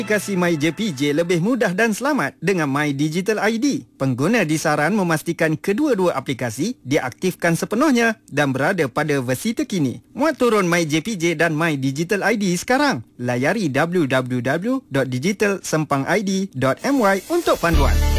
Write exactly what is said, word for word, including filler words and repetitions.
Aplikasi MyJPJ lebih mudah dan selamat dengan My Digital I D. Pengguna disaran memastikan kedua-dua aplikasi diaktifkan sepenuhnya dan berada pada versi terkini. Muat turun MyJPJ dan My Digital I D sekarang. Layari w w w dot digital sempang i d dot m y untuk panduan.